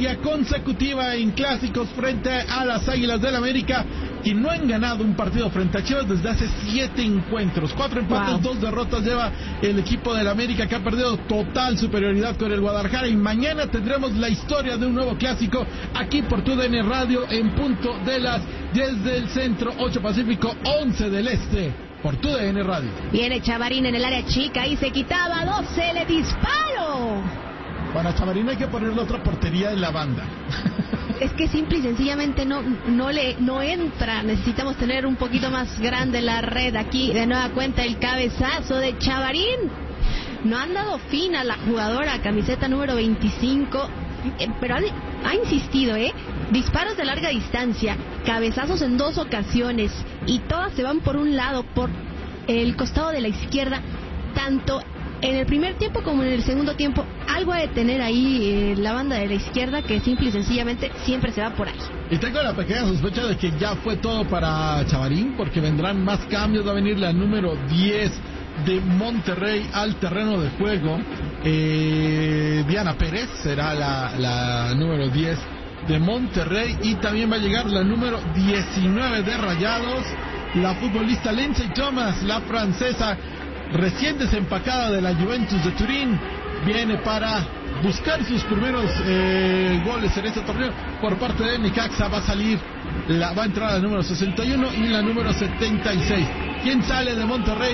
victoria consecutiva en clásicos frente a las Águilas del América, que no han ganado un partido frente a Chivas desde hace 7 encuentros. 4 empates, 2 derrotas lleva el equipo del América, que ha perdido total superioridad con el Guadalajara. Y mañana tendremos la historia de un nuevo clásico aquí por TUDN Radio en punto de las 10 del centro, 8 pacífico, 11 del este, por TUDN Radio. Viene Chavarín en el área chica y se quitaba 12, le disparo. Para Chavarín hay que ponerle otra portería en la banda. Es que simple y sencillamente no entra. Necesitamos tener un poquito más grande la red. Aquí de nueva cuenta el cabezazo de Chavarín. No han dado fin a la jugadora, camiseta número 25, pero ha insistido, disparos de larga distancia, cabezazos en 2 ocasiones, y todas se van por un lado, por el costado de la izquierda, tanto en el primer tiempo como en el segundo tiempo. Algo ha de tener ahí la banda de la izquierda, que simple y sencillamente siempre se va por ahí. Y tengo la pequeña sospecha de que ya fue todo para Chavarín, porque vendrán más cambios. Va a venir la número 10 de Monterrey al terreno de juego. Diana Pérez será la número 10 de Monterrey, y también va a llegar la número 19 de Rayados, la futbolista Lindsay Thomas, la francesa recién desempacada de la Juventus de Turín. Viene para buscar sus primeros goles en este torneo por parte de Necaxa. Va a entrar la número 61 y la número 76. ¿Quién sale de Monterrey?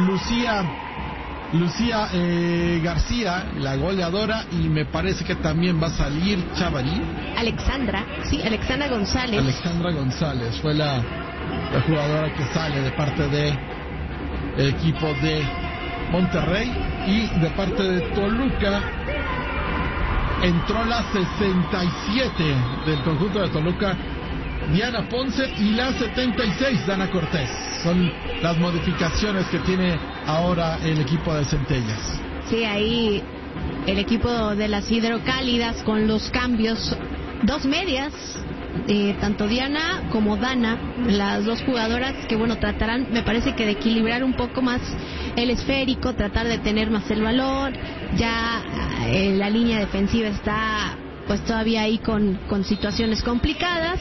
Lucía García, la goleadora, y me parece que también va a salir Chavarín. Alexandra González. Alexandra González fue la jugadora que sale de parte de el equipo de Monterrey. Y de parte de Toluca entró la 67 del conjunto de Toluca, Diana Ponce, y la 76, Dana Cortés. Son las modificaciones que tiene ahora el equipo de Centellas. Sí, ahí el equipo de las Hidrocálidas con los cambios. 2 medias, tanto Diana como Dana, las 2 jugadoras que tratarán, me parece que de equilibrar un poco más el esférico, tratar de tener más el balón. Ya la línea defensiva está pues todavía ahí con situaciones complicadas,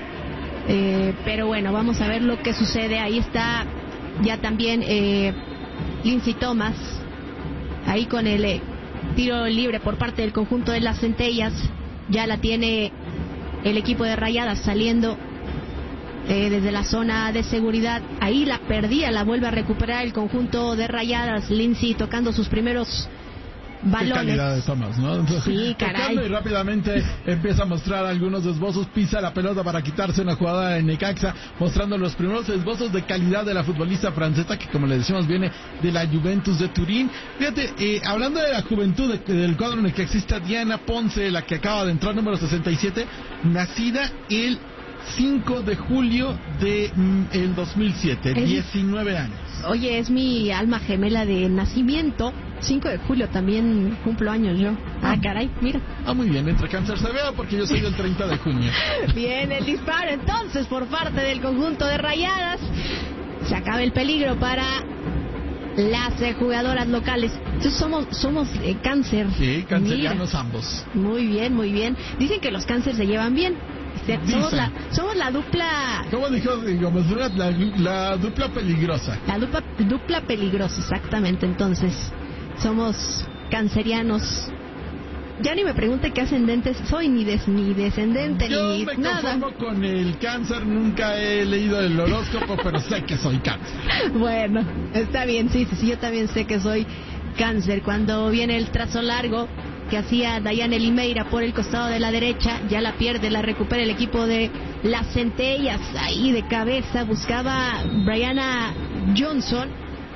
pero bueno, vamos a ver lo que sucede. Ahí está ya también Lindsay Thomas, ahí con el tiro libre por parte del conjunto de las Centellas. Ya la tiene el equipo de Rayadas saliendo desde la zona de seguridad. Ahí la perdía, la vuelve a recuperar el conjunto de Rayadas. Lindsay tocando sus primeros balones. Qué calidad de Thomas, ¿no? Entonces, sí, caray. Y rápidamente empieza a mostrar algunos esbozos, pisa la pelota para quitarse una jugada de Necaxa, mostrando los primeros esbozos de calidad de la futbolista francesa, que como le decimos viene de la Juventus de Turín. Fíjate, hablando de la juventud del cuadro necaxista, Diana Ponce, la que acaba de entrar, número 67, nacida el 5 de julio de el 2007, 19 años. Oye, es mi alma gemela de nacimiento. 5 de julio también cumplo años yo. Caray, mira. Muy bien, entre cáncer se vea, porque yo soy del 30 de junio. Bien, el disparo entonces por parte del conjunto de Rayadas. Se acaba el peligro para las jugadoras locales. Entonces somos cáncer. Sí, cancerianos ambos. Muy bien, muy bien. Dicen que los cánceres se llevan bien. Somos la dupla. ¿Cómo dijo Gómez? La dupla peligrosa. La dupla peligrosa, exactamente. Entonces, somos cancerianos. Ya ni me pregunte qué ascendentes soy, ni descendente, yo ni me nada. conformo con el cáncer, nunca he leído el horóscopo, pero sé que soy cáncer. Bueno, está bien, sí, yo también sé que soy cáncer. Cuando viene el trazo largo que hacía Dayane Limeira por el costado de la derecha, ya la pierde, la recupera el equipo de las Centellas. Ahí de cabeza buscaba Brianna Johnson,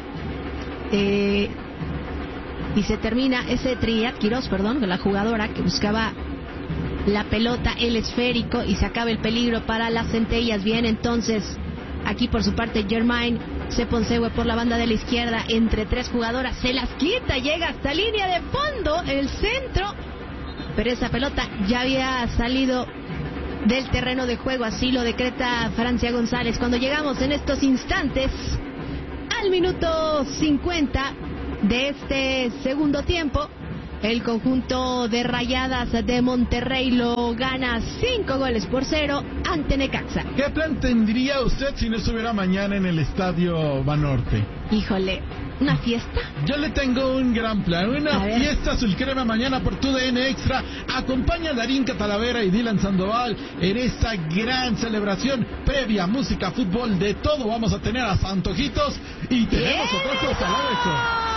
y se termina ese Trinidad Quirós, con la jugadora que buscaba la pelota, el esférico, y se acaba el peligro para las Centellas. Bien, entonces aquí por su parte Germaine Seponsehue por la banda de la izquierda, entre 3 jugadoras, se las quita, llega hasta línea de fondo, el centro, pero esa pelota ya había salido del terreno de juego, así lo decreta Francia González. Cuando llegamos en estos instantes al minuto 50 de este segundo tiempo, El conjunto de Rayadas de Monterrey lo gana 5-0 ante Necaxa. ¿Qué plan tendría usted si no estuviera mañana en el Estadio Banorte? Híjole, ¿una fiesta? Yo le tengo un gran plan, una fiesta azul crema mañana por TUDN Extra. Acompaña a Darín Catalavera y Dylan Sandoval en esta gran celebración previa, música, fútbol, de todo. Vamos a tener a Santojitos y tenemos otra cosa, la dejo.